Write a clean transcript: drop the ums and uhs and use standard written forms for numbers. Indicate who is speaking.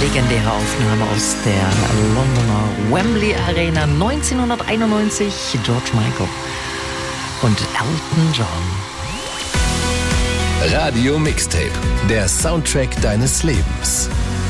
Speaker 1: legendäre Aufnahme aus der Londoner Wembley Arena 1991. George Michael und Elton John.
Speaker 2: Radio Mixtape, der Soundtrack deines Lebens.